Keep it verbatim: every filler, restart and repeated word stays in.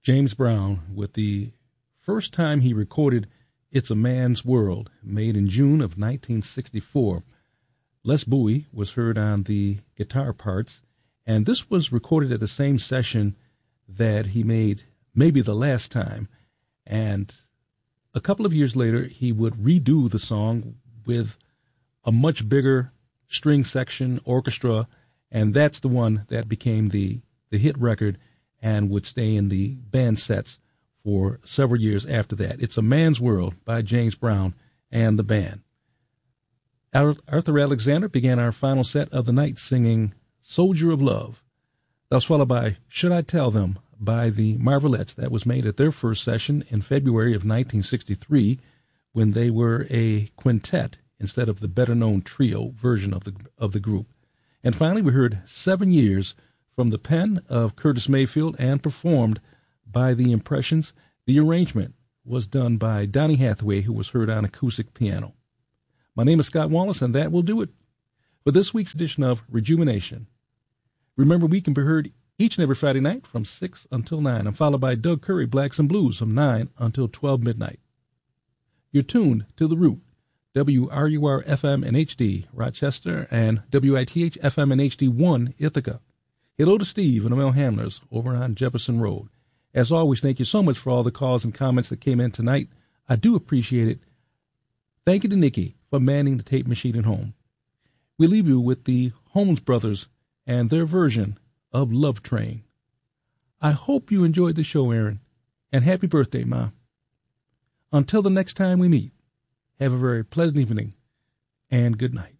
James Brown with the first time he recorded It's a Man's World, made in June of nineteen sixty-four. Les Bowie was heard on the guitar parts, and this was recorded at the same session that he made Maybe the Last Time. And a couple of years later, he would redo the song with a much bigger string section, orchestra, and that's the one that became the, the hit record and would stay in the band sets for several years after that. It's a Man's World by James Brown and the band. Arthur Alexander began our final set of the night singing Soldier of Love. That was followed by Should I Tell Them by the Marvelettes. That was made at their first session in February of nineteen sixty-three when they were a quintet instead of the better-known trio version of the of the group. And finally, we heard Seven Years from the pen of Curtis Mayfield and performed by the Impressions. The arrangement was done by Donny Hathaway, who was heard on acoustic piano. My name is Scott Wallace, and that will do it for this week's edition of Rejuvenation. Remember, we can be heard each and every Friday night from six until nine, and followed by Doug Curry, Blacks and Blues, from nine until twelve midnight. You're tuned to The Root, W R U R F M and H D, Rochester, and W I T H F M and H D one, Ithaca. Hello to Steve and Emil Hamlers over on Jefferson Road. As always, thank you so much for all the calls and comments that came in tonight. I do appreciate it. Thank you to Nikki for manning the tape machine at home. We leave you with the Holmes Brothers and their version of Love Train. I hope you enjoyed the show, Aaron, and happy birthday, Ma. Until the next time we meet, have a very pleasant evening and good night.